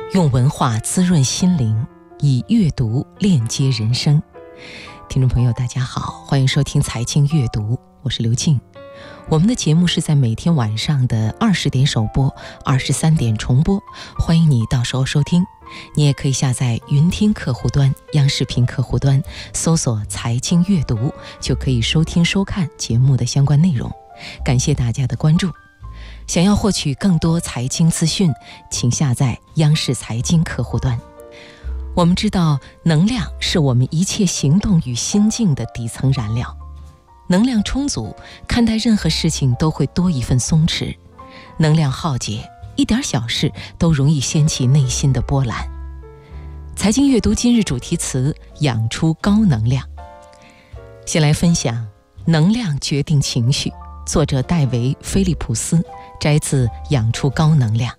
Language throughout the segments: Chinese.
用文化滋润心灵，以阅读链接人生。听众朋友大家好，欢迎收听财经阅读，我是刘静。我们的节目是在每天晚上的20点首播，23点重播，欢迎你到时候收听。你也可以下载云听客户端、央视频客户端，搜索财经阅读，就可以收听收看节目的相关内容。感谢大家的关注。想要获取更多财经资讯，请下载央视财经客户端。我们知道，能量是我们一切行动与心境的底层燃料。能量充足，看待任何事情都会多一份松弛；能量耗竭，一点小事都容易掀起内心的波澜。财经阅读今日主题词：养出高能量。先来分享能量决定情绪，作者戴维·菲利普斯，摘自《养出高能量》。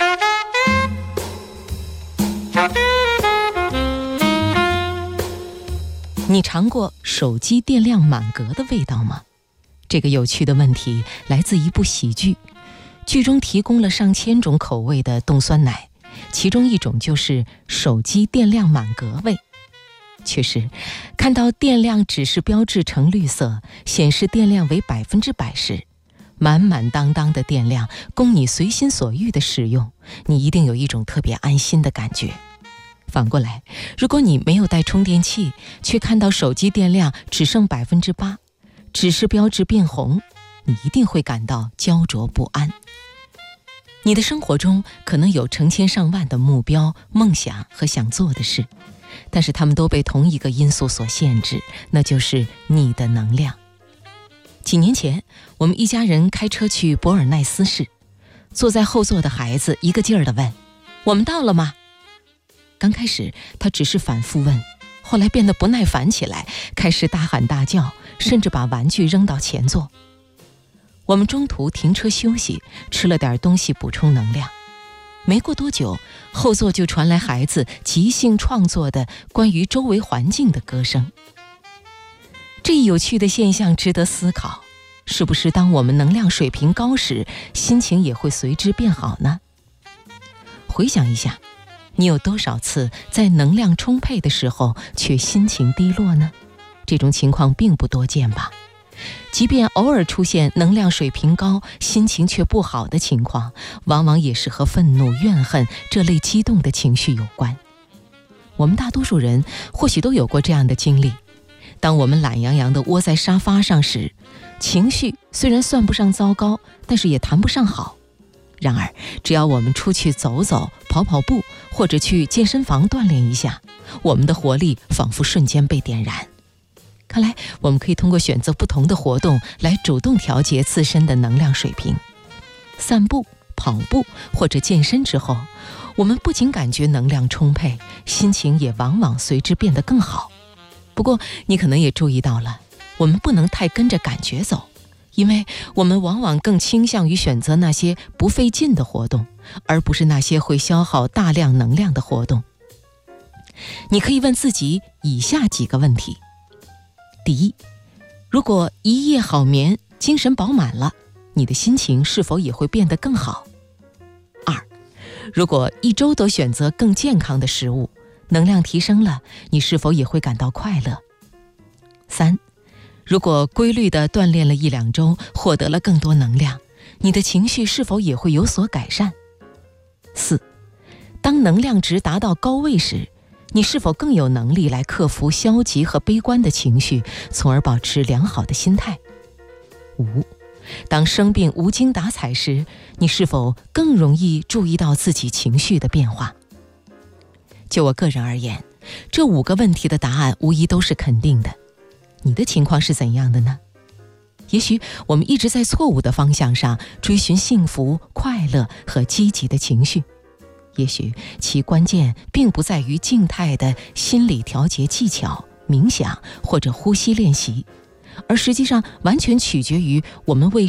你尝过手机电量满格的味道吗？这个有趣的问题来自一部喜剧，剧中提供了上千种口味的冻酸奶，其中一种就是手机电量满格味。确实，看到电量指示标志呈绿色，显示电量为100%时，满满当当的电量供你随心所欲的使用，你一定有一种特别安心的感觉。反过来，如果你没有带充电器，却看到手机电量只剩8%，指示标志变红，你一定会感到焦灼不安。你的生活中可能有成千上万的目标、梦想和想做的事，但是他们都被同一个因素所限制，那就是你的能量。几年前，我们一家人开车去博尔奈斯市，坐在后座的孩子一个劲儿地问：“我们到了吗？”刚开始他只是反复问，后来变得不耐烦起来，开始大喊大叫，甚至把玩具扔到前座。我们中途停车休息，吃了点东西补充能量。没过多久，后座就传来孩子即兴创作的关于周围环境的歌声。这一有趣的现象值得思考，是不是当我们能量水平高时，心情也会随之变好呢？回想一下，你有多少次在能量充沛的时候却心情低落呢？这种情况并不多见吧。即便偶尔出现能量水平高，心情却不好的情况，往往也是和愤怒、怨恨这类激动的情绪有关。我们大多数人或许都有过这样的经历，当我们懒洋洋地窝在沙发上时，情绪虽然算不上糟糕，但是也谈不上好。然而，只要我们出去走走、跑跑步，或者去健身房锻炼一下，我们的活力仿佛瞬间被点燃。看来，我们可以通过选择不同的活动来主动调节自身的能量水平。散步、跑步或者健身之后，我们不仅感觉能量充沛，心情也往往随之变得更好。不过，你可能也注意到了，我们不能太跟着感觉走，因为我们往往更倾向于选择那些不费劲的活动，而不是那些会消耗大量能量的活动。你可以问自己以下几个问题：第一，如果一夜好眠，精神饱满了，你的心情是否也会变得更好？二，如果一周都选择更健康的食物，能量提升了，你是否也会感到快乐？三，如果规律地锻炼了1-2周，获得了更多能量，你的情绪是否也会有所改善？四，当能量值达到高位时，你是否更有能力来克服消极和悲观的情绪，从而保持良好的心态？五，当生病无精打采时，你是否更容易注意到自己情绪的变化？就我个人而言，这5个问题的答案无疑都是肯定的。你的情况是怎样的呢？也许我们一直在错误的方向上追寻幸福、快乐和积极的情绪。也许其关键并不在于静态的心理调节技巧、冥想或者呼吸练习，而实际上完全取决于我们为